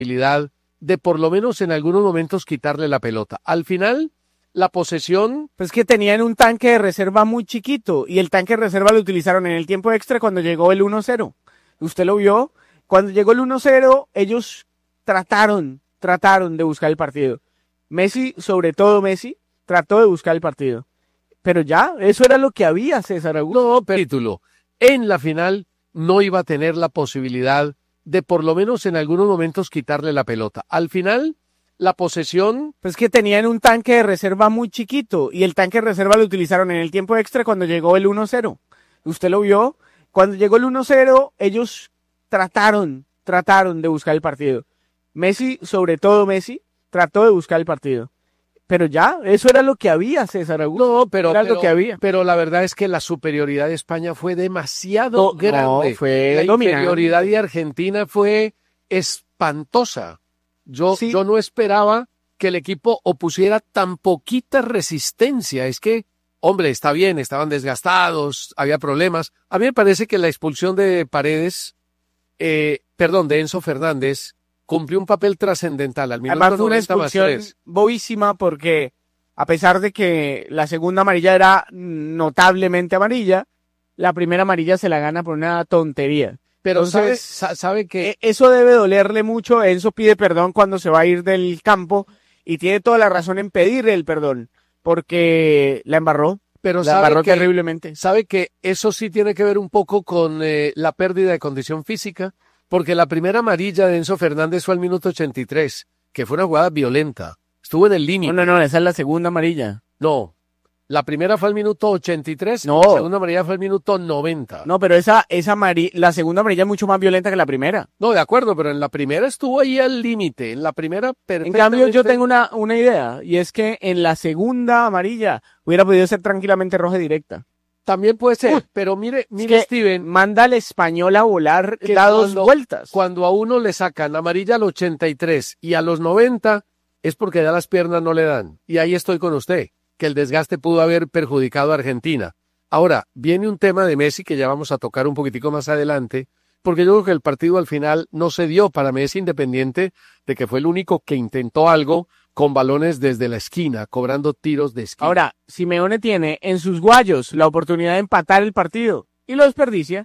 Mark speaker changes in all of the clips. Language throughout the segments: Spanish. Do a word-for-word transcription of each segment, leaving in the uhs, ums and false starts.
Speaker 1: posibilidad de por lo menos en algunos momentos quitarle la pelota. Al final, la posesión...
Speaker 2: Pues que tenían un tanque de reserva muy chiquito y el tanque de reserva lo utilizaron en el tiempo extra cuando llegó el uno cero. Usted lo vio, cuando llegó el uno cero, ellos trataron, trataron de buscar el partido. Messi, sobre todo Messi, trató de buscar el partido. Pero ya, eso era lo que había, César Augusto.
Speaker 1: No, pero título. En la final no iba a tener la posibilidad de por lo menos en algunos momentos quitarle la pelota. Al final, la posesión...
Speaker 2: Pues que tenían un tanque de reserva muy chiquito y el tanque de reserva lo utilizaron en el tiempo extra cuando llegó el uno cero. Usted lo vio, cuando llegó el uno cero, ellos trataron, trataron de buscar el partido. Messi, sobre todo Messi, trató de buscar el partido. Pero ya, eso era lo que había, César Augusto.
Speaker 1: No, pero,
Speaker 2: era
Speaker 1: pero,
Speaker 2: lo que había.
Speaker 1: pero la verdad es que la superioridad de España fue demasiado
Speaker 2: No,
Speaker 1: grande.
Speaker 2: no, fue
Speaker 1: la
Speaker 2: dominante.
Speaker 1: inferioridad de Argentina fue espantosa. Yo,
Speaker 2: Sí.
Speaker 1: yo no esperaba que el equipo opusiera tan poquita resistencia. Es que, hombre, está bien, estaban desgastados, había problemas. A mí me parece que la expulsión de Paredes, eh, perdón, de Enzo Fernández, cumplió un papel trascendental. Al minuto
Speaker 2: Además fue una
Speaker 1: noventa más
Speaker 2: expulsión
Speaker 1: tres.
Speaker 2: bobísima porque a pesar de que la segunda amarilla era notablemente amarilla, la primera amarilla se la gana por una tontería.
Speaker 1: Pero
Speaker 2: Entonces,
Speaker 1: sabe, sa- sabe que
Speaker 2: E- Eso debe dolerle mucho. Enzo pide perdón cuando se va a ir del campo y tiene toda la razón en pedir el perdón porque la embarró,
Speaker 1: pero
Speaker 2: la
Speaker 1: sabe
Speaker 2: embarró
Speaker 1: que,
Speaker 2: terriblemente.
Speaker 1: sabe que eso sí tiene que ver un poco con eh, la pérdida de condición física, porque la primera amarilla de Enzo Fernández fue al minuto ochenta y tres, que fue una jugada violenta. Estuvo en el límite.
Speaker 2: No, no, no, esa es la segunda amarilla.
Speaker 1: No, la primera fue al minuto ochenta y tres,
Speaker 2: No.
Speaker 1: la segunda amarilla fue al minuto noventa.
Speaker 2: No, pero esa, esa amari- la segunda amarilla es mucho más violenta que la primera.
Speaker 1: No, de acuerdo, pero en la primera estuvo ahí al límite, en la primera
Speaker 2: En
Speaker 1: perfectamente...
Speaker 2: cambio, yo tengo una, una idea, y es que en la segunda amarilla hubiera podido ser tranquilamente roja directa.
Speaker 1: También puede ser,
Speaker 2: Uy,
Speaker 1: pero mire,
Speaker 2: Es
Speaker 1: mire
Speaker 2: que
Speaker 1: Steven,
Speaker 2: manda al español a volar,
Speaker 1: que
Speaker 2: da dos
Speaker 1: cuando-
Speaker 2: vueltas.
Speaker 1: cuando a uno le sacan amarilla al ochenta y tres y a los noventa, es porque ya las piernas no le dan. Y ahí estoy con usted, que el desgaste pudo haber perjudicado a Argentina. Ahora, viene un tema de Messi que ya vamos a tocar un poquitico más adelante, porque yo creo que el partido al final no se dio para Messi, independiente de que fue el único que intentó algo con balones desde la esquina, cobrando tiros de esquina.
Speaker 2: Ahora, Simeone tiene en sus guayos la oportunidad de empatar el partido y lo desperdicia.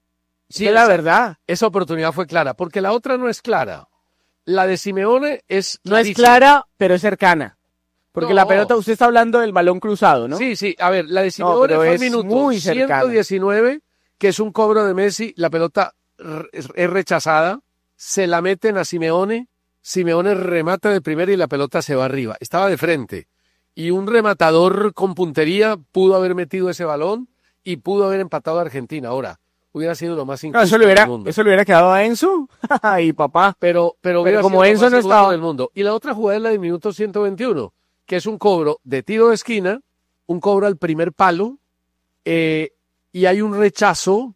Speaker 1: sí,
Speaker 2: es la
Speaker 1: esa-
Speaker 2: verdad.
Speaker 1: Esa oportunidad fue clara, porque la otra no es clara. La de Simeone es
Speaker 2: No es
Speaker 1: clarísima.
Speaker 2: clara, pero es cercana. Porque
Speaker 1: No.
Speaker 2: la pelota, usted está hablando del balón cruzado, ¿no?
Speaker 1: Sí, sí, a ver, la de
Speaker 2: No,
Speaker 1: Simeone
Speaker 2: pero
Speaker 1: fue al
Speaker 2: es
Speaker 1: minuto
Speaker 2: muy cercana.
Speaker 1: ciento diecinueve, que es un cobro de Messi, la pelota r- es es rechazada, se la meten a Simeone, Simeone remata de primera y la pelota se va arriba. Estaba de frente. Y un rematador con puntería pudo haber metido ese balón y pudo haber empatado a Argentina. Ahora, hubiera sido lo más
Speaker 2: No,
Speaker 1: injusto
Speaker 2: eso, le hubiera,
Speaker 1: del mundo.
Speaker 2: eso le hubiera quedado a Enzo y papá.
Speaker 1: Pero, pero, hubiera
Speaker 2: como
Speaker 1: sido lo
Speaker 2: Enzo
Speaker 1: más
Speaker 2: no
Speaker 1: injusto
Speaker 2: estaba-
Speaker 1: del mundo. Y la otra jugada es la del minuto ciento veintiuno, que es un cobro de tiro de esquina, un cobro al primer palo, eh, y hay un rechazo.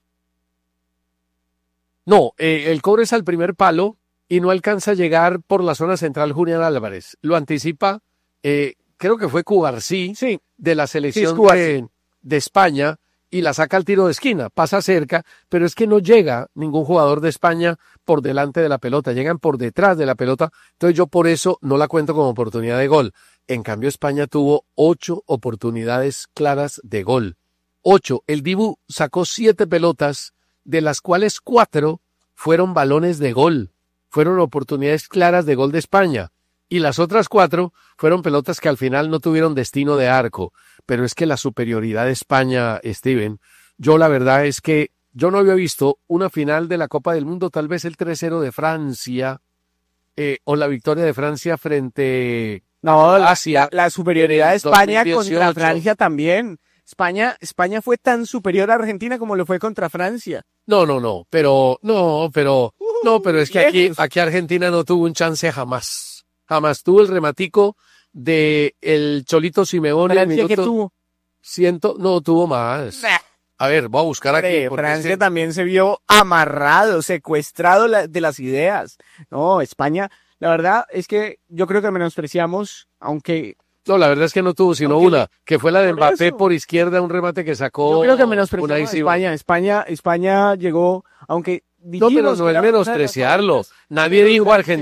Speaker 1: No, eh, el cobro es al primer palo y no alcanza a llegar por la zona central Julián Álvarez. Lo anticipa, eh, creo que fue Cubarsí,
Speaker 2: Sí,
Speaker 1: de la
Speaker 2: Sí,
Speaker 1: selección
Speaker 2: es Cubarsí.
Speaker 1: de, de España, y la saca al tiro de esquina, pasa cerca, pero es que no llega ningún jugador de España por delante de la pelota, llegan por detrás de la pelota, entonces yo por eso no la cuento como oportunidad de gol. En cambio, España tuvo ocho oportunidades claras de gol. Ocho. El Dibu sacó siete pelotas, de las cuales cuatro fueron balones de gol, fueron oportunidades claras de gol de España. Y las otras cuatro fueron pelotas que al final no tuvieron destino de arco. Pero es que la superioridad de España, Steven, yo la verdad es que yo no había visto una final de la Copa del Mundo, tal vez el tres cero de Francia, eh, o la victoria de Francia frente
Speaker 2: no, la,
Speaker 1: Asia.
Speaker 2: la superioridad de
Speaker 1: en
Speaker 2: España
Speaker 1: dos mil dieciocho.
Speaker 2: contra Francia también. España, España fue tan superior a Argentina como lo fue contra Francia.
Speaker 1: No, no, no, pero, no, pero, no, pero es que aquí,
Speaker 2: lejos.
Speaker 1: aquí Argentina no tuvo un chance jamás. Jamás tuvo el rematico de el Cholito Simeone en el
Speaker 2: Francia que
Speaker 1: minuto
Speaker 2: tuvo.
Speaker 1: ciento, no tuvo más.
Speaker 2: Nah,
Speaker 1: A ver, voy a buscar aquí.
Speaker 2: hombre,
Speaker 1: porque
Speaker 2: Francia
Speaker 1: ese-
Speaker 2: también se vio amarrado, secuestrado la- de las ideas. No, España, la verdad es que yo creo que menospreciamos, aunque
Speaker 1: No, la verdad es que no tuvo sino
Speaker 2: Aunque-
Speaker 1: una, que fue la de
Speaker 2: Por
Speaker 1: Mbappé
Speaker 2: eso.
Speaker 1: por izquierda, un remate que sacó.
Speaker 2: yo creo que menospreciamos
Speaker 1: Unai
Speaker 2: a
Speaker 1: Simón.
Speaker 2: España. España, España llegó, aunque
Speaker 1: No, pero
Speaker 2: dijimos
Speaker 1: no
Speaker 2: que
Speaker 1: es
Speaker 2: era una de las
Speaker 1: menospreciarlo.
Speaker 2: favoritas,
Speaker 1: Nadie dijo Argentina.